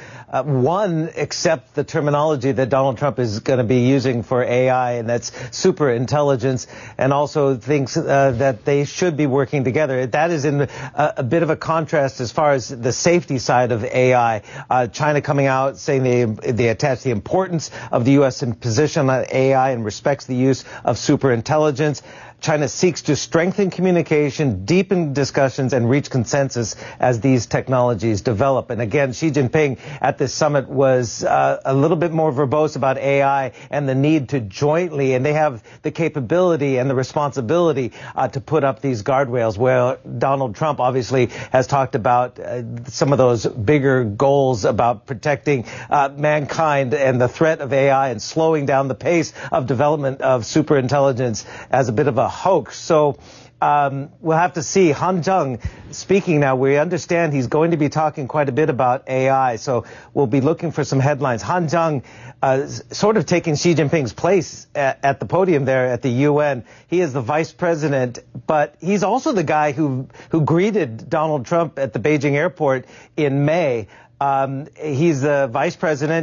accept the terminology that Donald Trump is going to be using for AI, and that's super intelligence, and also thinks that they should be working together. That is in a bit of a contrast as far as the safety side of AI. China coming out saying they attach the importance of the U.S. position on AI and respects the use of super intelligence. China seeks to strengthen communication, deepen discussions, and reach consensus as these technologies develop. And again, Xi Jinping at this summit was a little bit more verbose about AI and the need to jointly, and they have the capability and the responsibility to put up these guardrails, where Donald Trump obviously has talked about some of those bigger goals about protecting mankind and the threat of AI and slowing down the pace of development of superintelligence as a bit of a hoax. So we'll have to see. Han Zheng speaking now. We understand he's going to be talking quite a bit about AI, so we'll be looking for some headlines. Han Zheng sort of taking Xi Jinping's place at the podium there at the UN. He is the vice president, but he's also the guy who greeted Donald Trump at the Beijing airport in May. He's the vice president,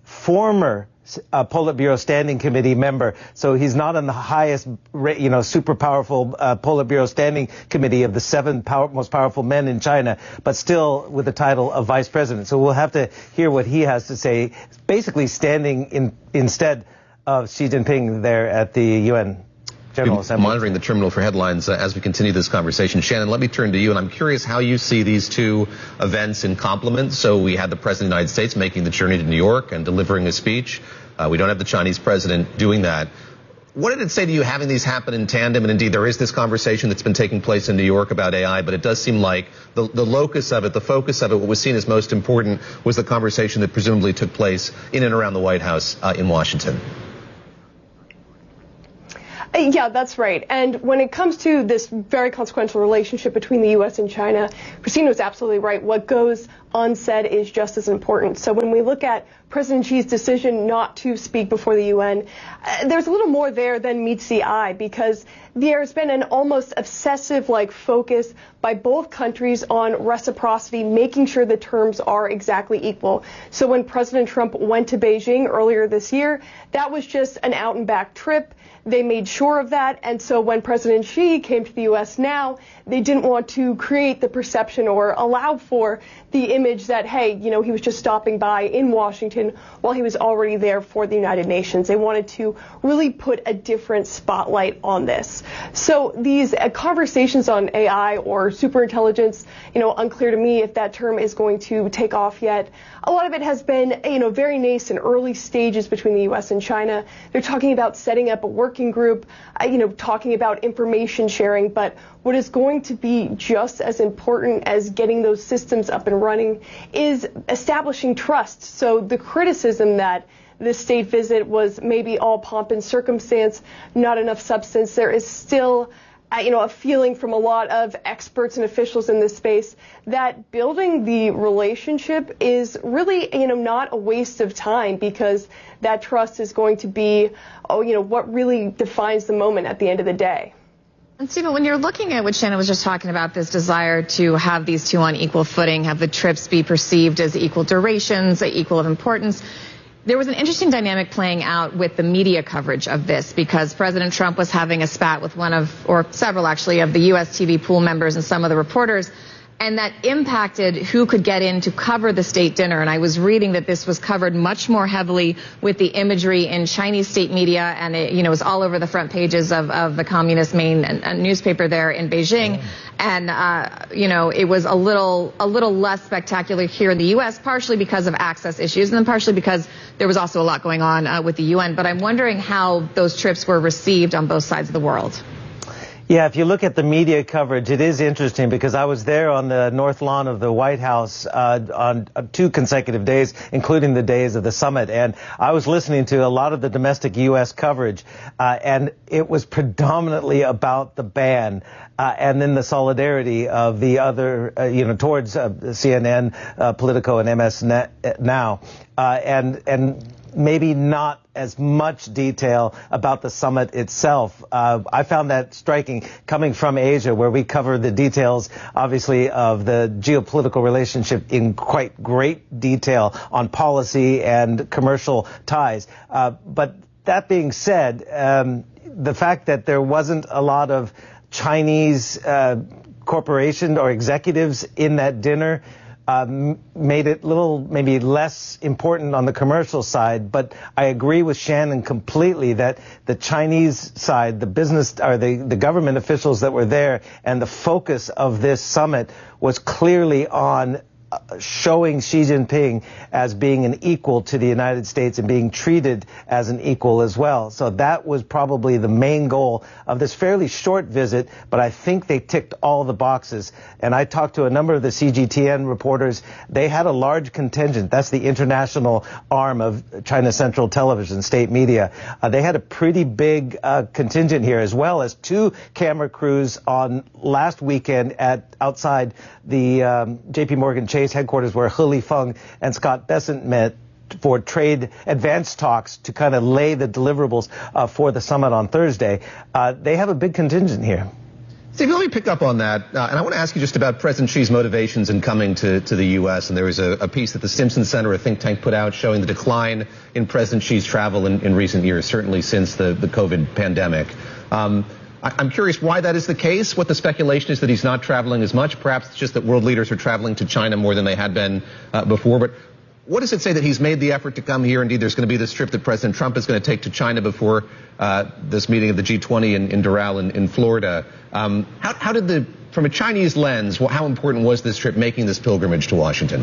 former Politburo Standing Committee member, so he's not on the highest, super powerful Politburo Standing Committee of the 7 most powerful men in China, but still with the title of vice president. So we'll have to hear what he has to say, basically standing instead of Xi Jinping there at the UN General Assembly. Monitoring the terminal for headlines as we continue this conversation. Shannon, let me turn to you, and I'm curious how you see these two events in complement. So we had the President of the United States making the journey to New York and delivering a speech. We don't have the Chinese president doing that. What did it say to you having these happen in tandem? And indeed, there is this conversation that's been taking place in New York about AI, but it does seem like the locus of it, the focus of it, what was seen as most important was the conversation that presumably took place in and around the White House in Washington. Yeah, that's right. And when it comes to this very consequential relationship between the U.S. and China, Christina was absolutely right. What goes unsaid is just as important. So when we look at President Xi's decision not to speak before the UN, there's a little more there than meets the eye, because there's been an almost obsessive focus by both countries on reciprocity, making sure the terms are exactly equal. So when President Trump went to Beijing earlier this year, that was just an out and back trip. They made sure of that. And so when President Xi came to the U.S. now, they didn't want to create the perception or allow for the image that, hey, he was just stopping by in Washington while he was already there for the United Nations. They wanted to really put a different spotlight on this. So these conversations on AI or superintelligence, unclear to me if that term is going to take off yet. A lot of it has been, very nascent, early stages between the U.S. and China. They're talking about setting up a working group, talking about information sharing. But what is going to be just as important as getting those systems up and running is establishing trust. So the criticism that this state visit was maybe all pomp and circumstance, not enough substance, there is still a feeling from a lot of experts and officials in this space that building the relationship is really, not a waste of time, because that trust is going to be, what really defines the moment at the end of the day. And Stephen, when you're looking at what Shannon was just talking about, this desire to have these two on equal footing, have the trips be perceived as equal durations, equal of importance, there was an interesting dynamic playing out with the media coverage of this, because President Trump was having a spat with several actually, of the U.S. TV pool members and some of the reporters, and that impacted who could get in to cover the state dinner. And I was reading that this was covered much more heavily with the imagery in Chinese state media, and it, was all over the front pages of the communist main newspaper there in Beijing. And, it was a little less spectacular here in the U.S., partially because of access issues, and then partially because there was also a lot going on with the UN. But I'm wondering how those trips were received on both sides of the world. Yeah, if you look at the media coverage, it is interesting, because I was there on the North Lawn of the White House on 2 consecutive days, including the days of the summit. And I was listening to a lot of the domestic U.S. coverage, and it was predominantly about the ban and then the solidarity of the other, towards CNN, Politico, and MS Now. And maybe not as much detail about the summit itself. I found that striking, coming from Asia, where we cover the details, obviously, of the geopolitical relationship in quite great detail on policy and commercial ties. But that being said, the fact that there wasn't a lot of Chinese corporation or executives in that dinner made it maybe less important on the commercial side. But I agree with Shannon completely that the Chinese side, the business or the government officials that were there, and the focus of this summit was clearly on showing Xi Jinping as being an equal to the United States and being treated as an equal as well. So that was probably the main goal of this fairly short visit, but I think they ticked all the boxes. And I talked to a number of the CGTN reporters. They had a large contingent. That's the international arm of China Central Television, state media. They had a pretty big contingent here, as well as 2 camera crews on last weekend outside the JP Morgan Chase headquarters, where He Lifeng and Scott Bessent met for trade advance talks to kind of lay the deliverables for the summit on Thursday. They have a big contingent here. Steve, let me pick up on that, and I want to ask you just about President Xi's motivations in coming to the U.S. And there was a piece that the Stimson Center, a think tank, put out showing the decline in President Xi's travel in recent years, certainly since the COVID pandemic. I'm curious why that is the case, what the speculation is that he's not traveling as much. Perhaps it's just that world leaders are traveling to China more than they had been before. But what does it say that he's made the effort to come here? Indeed, there's going to be this trip that President Trump is going to take to China before this meeting of the G20 in Doral in Florida. How did from a Chinese lens, how important was this trip, making this pilgrimage to Washington?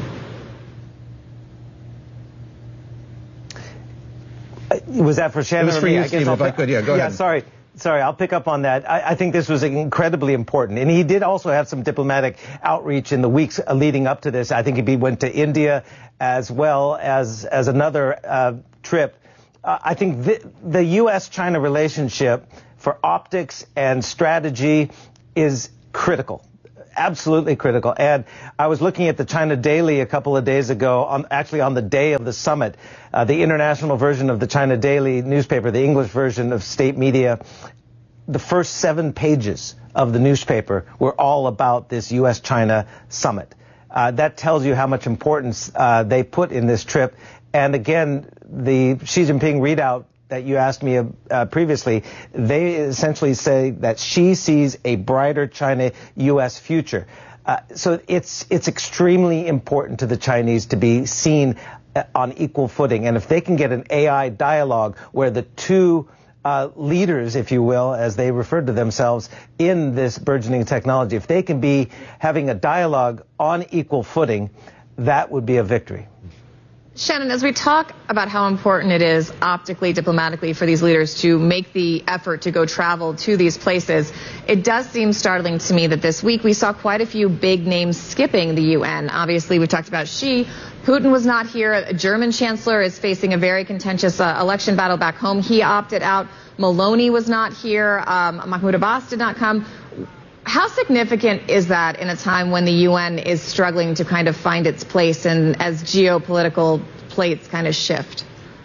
Was that for Shannon? It was for you, Steve, if I could. Yeah, go ahead. Yeah, sorry, I'll pick up on that. I think this was incredibly important. And he did also have some diplomatic outreach in the weeks leading up to this. I think he went to India as well as another trip. I think the U.S.-China relationship for optics and strategy is critical. Absolutely critical. And I was looking at the China Daily a couple of days ago, on the day of the summit, the international version of the China Daily newspaper, the English version of state media. The first 7 pages of the newspaper were all about this U.S.-China summit. That tells you how much importance they put in this trip. And again, the Xi Jinping readout that you asked me previously, they essentially say that Xi sees a brighter China-U.S. future. So it's extremely important to the Chinese to be seen on equal footing. And if they can get an AI dialogue where the two leaders, if you will, as they refer to themselves in this burgeoning technology, if they can be having a dialogue on equal footing, that would be a victory. Shannon, as we talk about how important it is optically, diplomatically for these leaders to make the effort to go travel to these places, it does seem startling to me that this week we saw quite a few big names skipping the UN. Obviously, we talked about Xi. Putin was not here. A German chancellor is facing a very contentious election battle back home. He opted out. Maloney was not here. Mahmoud Abbas did not come. How significant is that in a time when the UN is struggling to kind of find its place and as geopolitical plates kind of shift?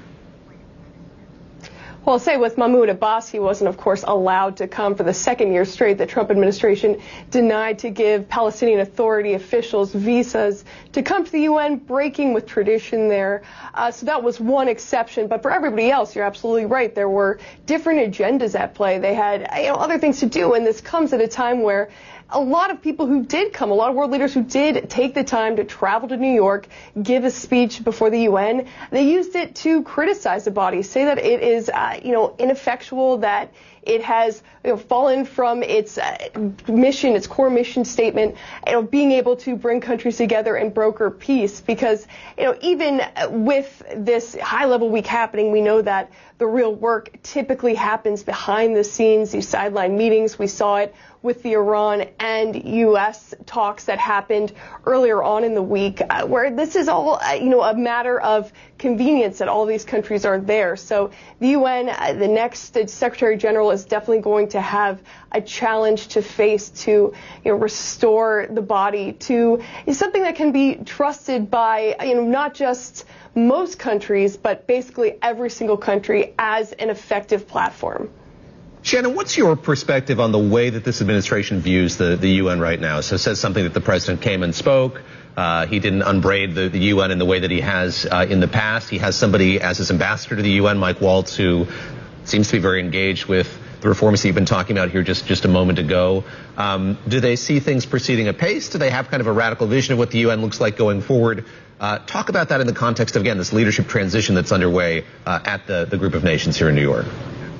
Well, I'll say with Mahmoud Abbas, he wasn't, of course, allowed to come for the second year straight. The Trump administration denied to give Palestinian Authority officials visas to come to the UN, breaking with tradition there. So that was one exception. But for everybody else, you're absolutely right. There were different agendas at play. They had other things to do. And this comes at a time where a lot of people who did come, a lot of world leaders who did take the time to travel to New York, give a speech before the UN, they used it to criticize the body, say that it is, ineffectual, that it has fallen from its mission, its core mission statement, being able to bring countries together and broker peace. Because, even with this high-level week happening, we know that the real work typically happens behind the scenes, these sideline meetings. We saw it with the Iran and U.S. talks that happened earlier on in the week, where this is all, a matter of convenience that all these countries are there. So the UN, the next Secretary General, is definitely going to have a challenge to face to, restore the body to something that can be trusted by, not just most countries, but basically every single country as an effective platform. Shannon, what's your perspective on the way that this administration views the UN right now? So it says something that the president came and spoke. He didn't unbraid the UN in the way that he has in the past. He has somebody as his ambassador to the UN, Mike Waltz, who seems to be very engaged with the reforms that you've been talking about here just a moment ago. Do they see things proceeding apace? Do they have kind of a radical vision of what the UN looks like going forward? Talk about that in the context of, again, this leadership transition that's underway at the group of nations here in New York.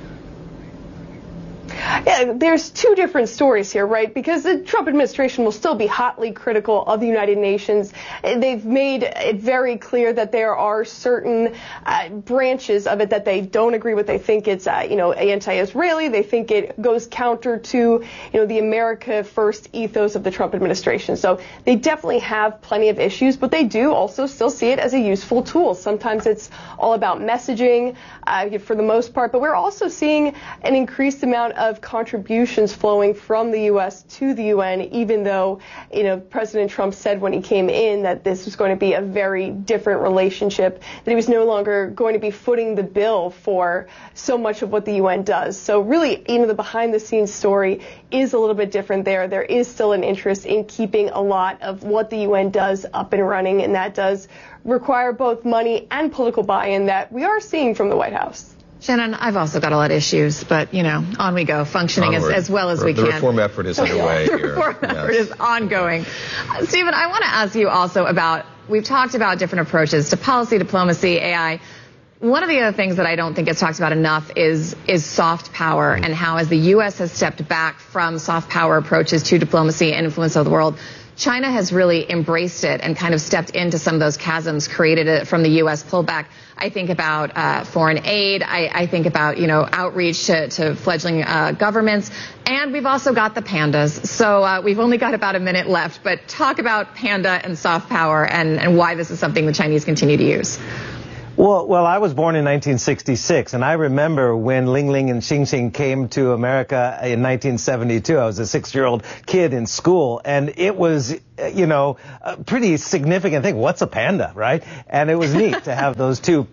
Yeah, there's two different stories here, right? Because the Trump administration will still be hotly critical of the United Nations. They've made it very clear that there are certain branches of it that they don't agree with. They think it's, anti-Israeli. They think it goes counter to, the America First ethos of the Trump administration. So they definitely have plenty of issues, but they do also still see it as a useful tool. Sometimes it's all about messaging for the most part, but we're also seeing an increased amount of controversy contributions flowing from the U.S. to the UN, even though, President Trump said when he came in that this was going to be a very different relationship, that he was no longer going to be footing the bill for so much of what the UN does. So really, the behind-the-scenes story is a little bit different there. There is still an interest in keeping a lot of what the UN does up and running, and that does require both money and political buy-in that we are seeing from the White House. Shannon, I've also got a lot of issues, but, on we go, functioning as well as we can. The reform effort is underway here. The reform effort is ongoing. Stephen, I want to ask you also about, we've talked about different approaches to policy, diplomacy, AI. One of the other things that I don't think gets talked about enough is soft power, and how as the U.S. has stepped back from soft power approaches to diplomacy and influence of the world, China has really embraced it and kind of stepped into some of those chasms created from the U.S. pullback. I think about foreign aid. I think about, outreach to fledgling governments. And we've also got the pandas. So we've only got about a minute left. But talk about panda and soft power and why this is something the Chinese continue to use. Well, I was born in 1966, and I remember when Ling Ling and Xing Xing came to America in 1972. I was a 6-year-old kid in school, and it was, a pretty significant thing. What's a panda, right? And it was neat to have those two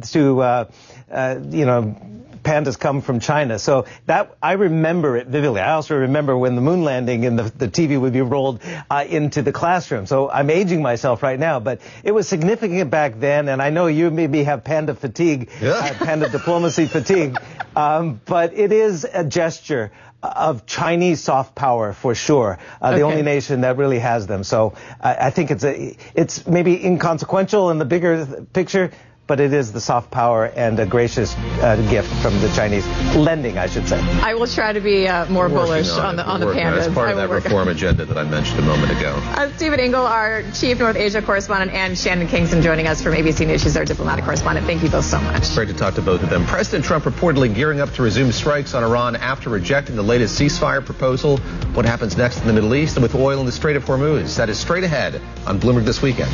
pandas come from China. So that, I remember it vividly. I also remember when the moon landing and the TV would be rolled into the classroom. So I'm aging myself right now, but it was significant back then. And I know you maybe have panda fatigue, panda diplomacy fatigue, but it is a gesture of Chinese soft power for sure. The only nation that really has them. So I think it's maybe inconsequential in the bigger picture, but it is the soft power and a gracious gift from the Chinese. Lending, I should say. I will try to be more bullish on the pandas. As part of that reform agenda that I mentioned a moment ago. Stephen Ingle, our Chief North Asia correspondent, and Shannon Kingston joining us from ABC News. She's our diplomatic correspondent. Thank you both so much. Great to talk to both of them. President Trump reportedly gearing up to resume strikes on Iran after rejecting the latest ceasefire proposal. What happens next in the Middle East and with oil in the Strait of Hormuz? That is straight ahead on Bloomberg This Weekend.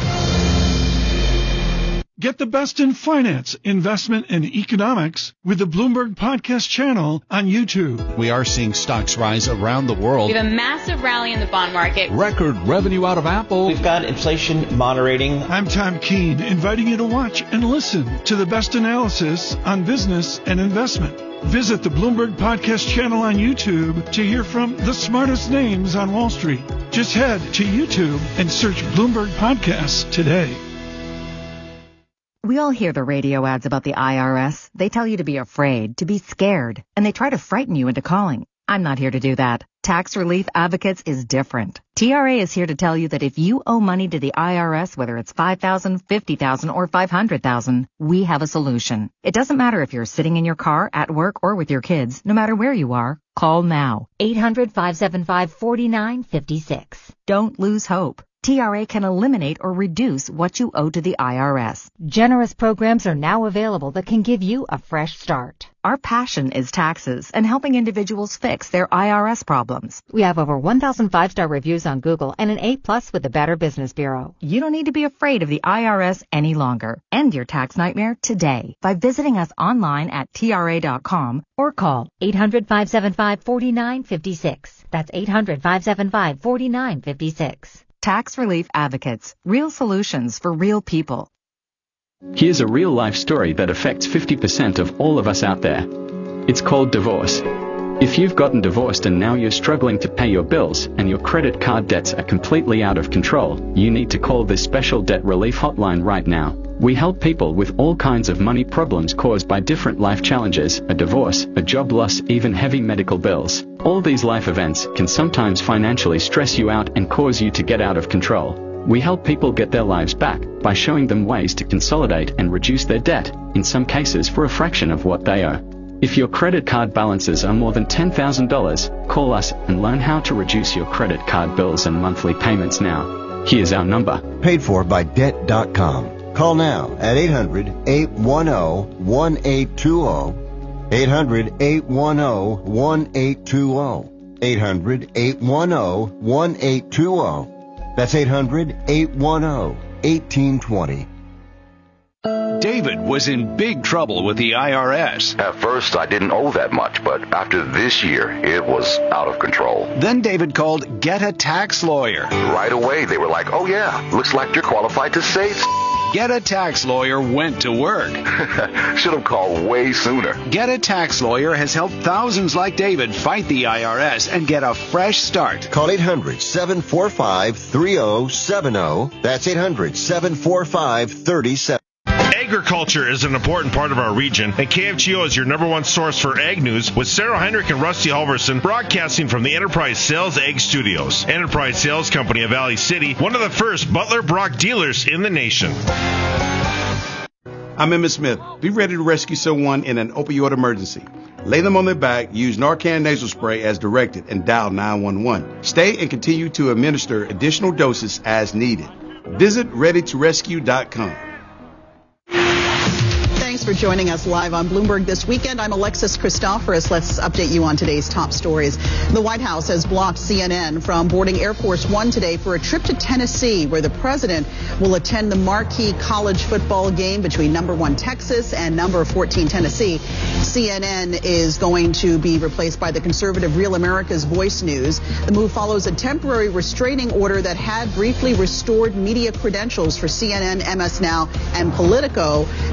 Get the best in finance, investment, and economics with the Bloomberg Podcast channel on YouTube. We are seeing stocks rise around the world. We have a massive rally in the bond market. Record revenue out of Apple. We've got inflation moderating. I'm Tom Keene, inviting you to watch and listen to the best analysis on business and investment. Visit the Bloomberg Podcast channel on YouTube to hear from the smartest names on Wall Street. Just head to YouTube and search Bloomberg Podcasts today. We all hear the radio ads about the IRS. They tell you to be afraid, to be scared, and they try to frighten you into calling. I'm not here to do that. Tax Relief Advocates is different. TRA is here to tell you that if you owe money to the IRS, whether it's $5,000, $50,000, or $500,000, we have a solution. It doesn't matter if you're sitting in your car, at work, or with your kids. No matter where you are, call now. 800-575-4956. Don't lose hope. TRA can eliminate or reduce what you owe to the IRS. Generous programs are now available that can give you a fresh start. Our passion is taxes and helping individuals fix their IRS problems. We have over 1,000 5-star reviews on Google and an A+ with the Better Business Bureau. You don't need to be afraid of the IRS any longer. End your tax nightmare today by visiting us online at TRA.com or call 800-575-4956. That's 800-575-4956. Tax Relief Advocates. Real solutions for real people. Here's a real-life story that affects 50% of all of us out there. It's called divorce. If you've gotten divorced and now you're struggling to pay your bills and your credit card debts are completely out of control, you need to call this special debt relief hotline right now. We help people with all kinds of money problems caused by different life challenges, a divorce, a job loss, even heavy medical bills. All these life events can sometimes financially stress you out and cause you to get out of control. We help people get their lives back by showing them ways to consolidate and reduce their debt, in some cases for a fraction of what they owe. If your credit card balances are more than $10,000, call us and learn how to reduce your credit card bills and monthly payments now. Here's our number. Paid for by Debt.com. Call now at 800-810-1820. 800-810-1820. 800-810-1820. That's 800-810-1820. David was in big trouble with the IRS. At first, I didn't owe that much, but after this year, it was out of control. Then David called Get a Tax Lawyer. Right away, they were like, oh yeah, looks like you're qualified to save. Get a Tax Lawyer went to work. Should have called way sooner. Get a Tax Lawyer has helped thousands like David fight the IRS and get a fresh start. Call 800-745-3070. That's 800-745-3070. Agriculture is an important part of our region, and KFGO is your number one source for ag news, with Sarah Heinrich and Rusty Halverson broadcasting from the Enterprise Sales Ag Studios. Enterprise Sales Company of Valley City, one of the first Butler Brock dealers in the nation. I'm Emmett Smith. Be ready to rescue someone in an opioid emergency. Lay them on their back, use Narcan nasal spray as directed, and dial 911. Stay and continue to administer additional doses as needed. Visit ReadyToRescue.com. Thanks for joining us live on Bloomberg This Weekend. I'm Alexis Christoforous. Let's update you on today's top stories. The White House has blocked CNN from boarding Air Force One today for a trip to Tennessee, where the president will attend the marquee college football game between number 1 Texas and number 14 Tennessee. CNN is going to be replaced by the conservative Real America's Voice News. The move follows a temporary restraining order that had briefly restored media credentials for CNN, MS Now, and Politico.